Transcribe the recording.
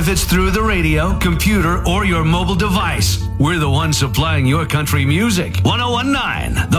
if it's through the radio, computer, or your mobile device. We're the ones supplying your country music. 1019